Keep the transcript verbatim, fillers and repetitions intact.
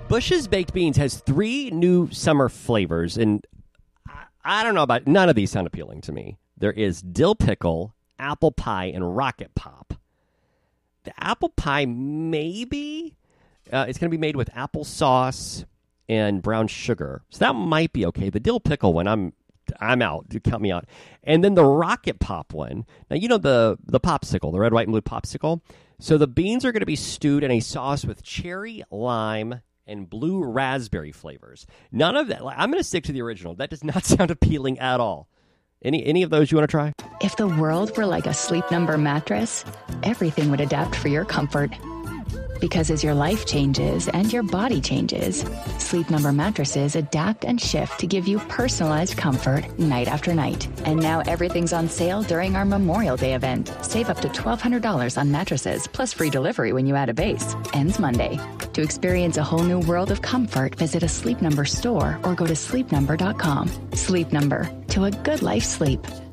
Bush's Baked Beans has three new summer flavors, and I, I don't know about none of these sound appealing to me. There is dill pickle, apple pie, and rocket pop. The apple pie, maybe uh, it's going to be made with applesauce and brown sugar, so that might be okay. The dill pickle one, I'm I'm out. Do count me out. And then the rocket pop one. Now you know the the popsicle, the red, white, and blue popsicle. So the beans are going to be stewed in a sauce with cherry, lime, and blue raspberry flavors. None of that. I'm going to stick to the original. That does not sound appealing at all. Any any of those you want to try? If the world were like a Sleep Number mattress, everything would adapt for your comfort. Because as your life changes and your body changes, Sleep Number mattresses adapt and shift to give you personalized comfort night after night. And now everything's on sale during our Memorial Day event. Save up to twelve hundred dollars on mattresses, plus free delivery when you add a base. Ends Monday. To experience a whole new world of comfort, visit a Sleep Number store or go to sleep number dot com. Sleep Number. To a good life sleep.